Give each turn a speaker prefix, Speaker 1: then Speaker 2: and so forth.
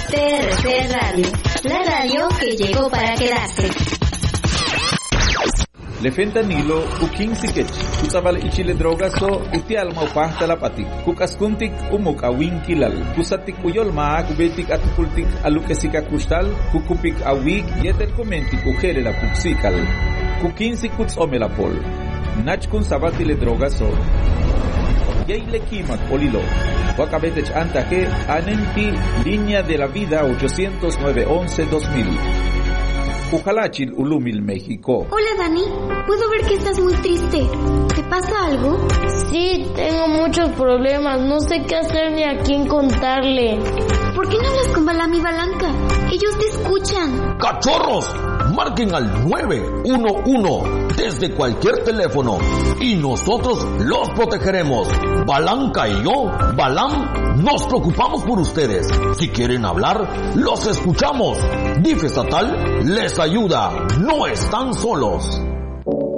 Speaker 1: TRC Radio, la radio que llegó para quedarse.
Speaker 2: Le fentanilo ukinsikech kusabal ichile drogaso iti almaupahta lapati kukaskuntik umuk awinkilal kusatik uyolma kubetik atukultik alukesika kustal kukupik awik yetel komentik ujere la puksikal kukinsikuts omelapol nachkun sabatile drogaso yeile kimak olilo wakabetech antaje anenti línea de la vida 809-11-2000 Ujalachil, Ulumil, México.
Speaker 3: Hola Dani, puedo ver que estás muy triste. ¿Te pasa algo?
Speaker 4: Sí, tengo muchos problemas. No sé qué hacer ni a quién contarle.
Speaker 3: ¿Por qué no hablas con Balam y Balanca? Ellos te escuchan.
Speaker 5: ¡Cachorros! Marquen al 911 desde cualquier teléfono y nosotros los protegeremos. Balanca y yo, Balam, nos preocupamos por ustedes. Si quieren hablar, los escuchamos. DIF estatal les ayuda. No están solos.